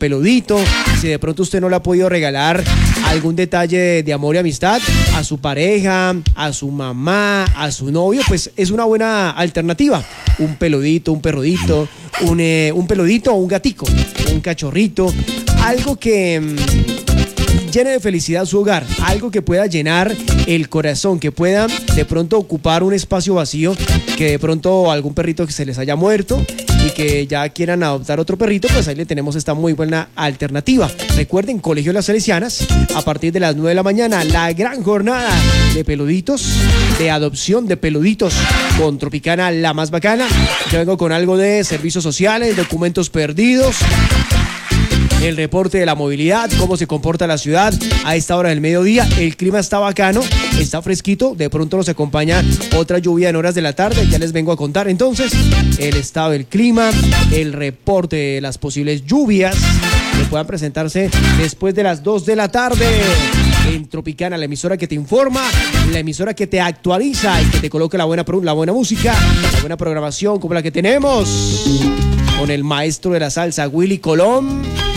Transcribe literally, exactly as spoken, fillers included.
peludito. Si de pronto usted no le ha podido regalar algún detalle de amor y amistad a su pareja, a su mamá, a su novio, pues es una buena alternativa. Un peludito, un perrudito, un, eh, un peludito o un gatico, un cachorrito, algo que mmm, llene de felicidad su hogar, algo que pueda llenar el corazón, que pueda de pronto ocupar un espacio vacío, que de pronto algún perrito que se les haya muerto y que ya quieran adoptar otro perrito, pues ahí le tenemos esta muy buena alternativa. Recuerden, Colegio Las Salesianas, a partir de las nueve de la mañana, la gran jornada de peluditos, de adopción de peluditos con Tropicana, la más bacana. Yo vengo con algo de servicios sociales, documentos perdidos, el reporte de la movilidad, cómo se comporta la ciudad a esta hora del mediodía. El clima está bacano, está fresquito, de pronto nos acompaña otra lluvia en horas de la tarde, ya les vengo a contar entonces el estado del clima, el reporte de las posibles lluvias que puedan presentarse después de las dos de la tarde en Tropicana, la emisora que te informa, la emisora que te actualiza y que te coloca la buena, la buena música, la buena programación como la que tenemos con el maestro de la salsa, Willy Colón.